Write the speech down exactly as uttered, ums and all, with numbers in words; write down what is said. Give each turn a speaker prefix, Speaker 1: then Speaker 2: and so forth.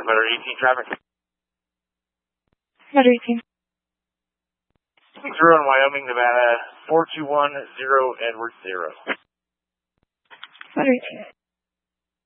Speaker 1: Motor eighteen traffic.
Speaker 2: Motor eighteen.
Speaker 1: Zero in Wyoming, Nevada, four two one zero Edward zero.
Speaker 2: Motor eighteen.